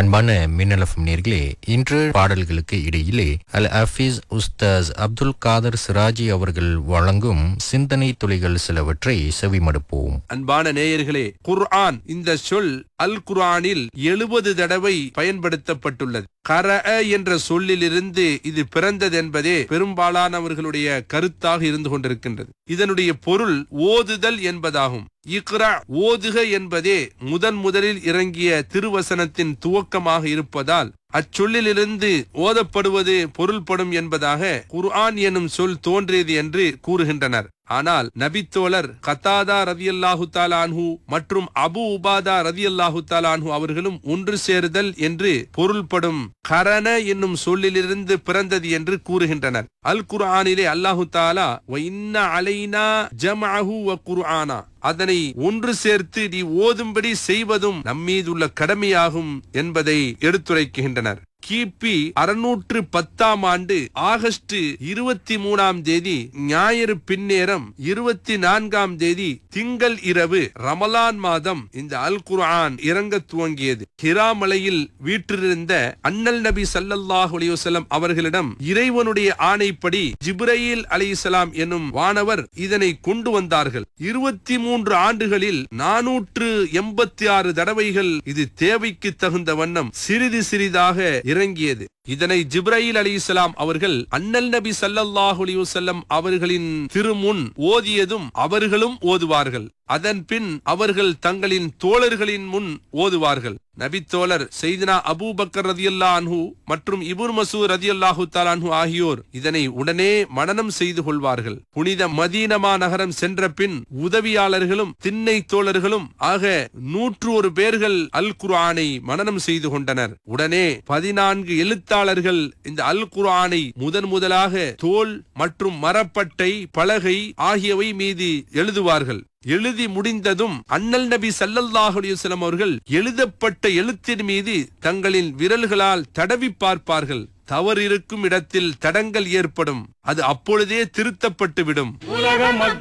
அன்பான மின்னலஃபம் நேர்களே, இன்று பாடல்களுக்கு இடையிலே அல் ஹஃபீஸ் உஸ்தாஸ் அப்துல் காதர் சிராஜி அவர்கள் வழங்கும் சிந்தனை துளிகள் சிலவற்றை செவிமடுப்போம். அன்பான நேயர்களே, குர்ஆன் இந்த சொல் அல் குர்ஆனில் 70 தடவை பயன்படுத்தப்பட்டுள்ளது. கரஅ என்ற சொல்லிலிருந்து இது பிறந்தது என்பதே பெரும்பாலானவர்களுடைய கருத்தாக இருந்து கொண்டிருக்கின்றது. இதனுடைய பொருள் ஓதுதல் என்பதாகும். இக்ரா, ஓதுக என்பதே முதலில் இறங்கிய திருவசனத்தின் துவக்கமாக இருப்பதால் அச்சொல்லிலிருந்து ஓதப்படுவது பொருள்படும் என்பதாக குர்ஆன் எனும் சொல் தோன்றியது என்று கூறுகின்றனர். ஆனால் நபித்தோழர் கத்தாதா ரதியல்லாஹு தஆலா அன்ஹு மற்றும் அபு உபாதா ரதியல்லாஹு தஆலா அன்ஹு அவர்களும் ஒன்று சேருதல் என்று பொருள்படும் கரண என்னும் சொல்லிலிருந்து பிறந்தது என்று கூறுகின்றனர். அல் குர்ஆனிலே அல்லாஹு தஆலா வ இன்ன அலைனா ஜம்அஹு வ குர்ஆனா, அதனை ஒன்று சேர்த்து நீ ஓதும்படி செய்வதும் நம்மீதுள்ள கடமையாகும் என்பதை எடுத்துரைக்கின்றனர். கிபி 610ஆம் ஆண்டு ஆகஸ்ட் 23ஆம் தேதி ஞாயிறு பின்னேரம் 24ஆம் தேதி திங்கள் இரவு ரமலான் மாதம் இந்த அல் குர்ஆன் இறங்க துவங்கியது. ஹிரா மலையில் வீற்றிருந்த அண்ணல் நபி ஸல்லல்லாஹு அலைஹி வஸல்லம் அவர்களிடம் இறைவனுடைய ஆணைப்படி ஜிப்ரீல் அலைஹிஸ்ஸலாம் என்னும் வானவர் இதனை கொண்டு வந்தார்கள். 23 ஆண்டுகளில் 486 தடவைகள் இது தேவைக்கு தகுந்த வண்ணம் சிறிது சிறிதாக இறங்கியது. இதனை ஜிப்ரீல் அலைஹிஸ்ஸலாம் அவர்கள் அண்ணல் நபி ஸல்லல்லாஹு அலைஹி வஸல்லம் அவர்களின் திருமுன் ஓதியதும் அவர்களும் ஓதுவார்கள். அதன் பின் அவர்கள் தங்களின் தோழர்களின் முன் ஓதுவார்கள். நபித்தோழர் செய்தினா அபூபக்கர் ரதியல்லாஹு அன்ஹு மற்றும் இப்னு மஸ்ஊத் ரதியல்லாஹு தஆலா அன்ஹு ஆகியோர் இதனை உடனே மனனம் செய்து கொள்வார்கள். புனித மதீனா நகரம் சென்ற பின் உதவியாளர்களும் திண்ணை தோழர்களும் ஆக 101 பேர்கள் அல் குர்ஆனை மனனம் செய்து கொண்டனர். உடனே 14 எழுத்தாளர்கள் இந்த அல் குர்ஆனை முதலாக தோல் மற்றும் மரப்பட்டை, பலகை ஆகியவை மீது எழுதுவார்கள். எழுதி முடிந்ததும் அண்ணல் நபி ஸல்லல்லாஹு அலைஹி வஸல்லம் அவர்கள் எழுதப்பட்ட எழுத்தின் மீது தங்களின் விரல்களால் தடவி பார்ப்பார்கள். தவறு இருக்கும் இடத்தில் தடங்கள் ஏற்படும். அது அப்பொழுதே திருத்தப்பட்டு விடும்.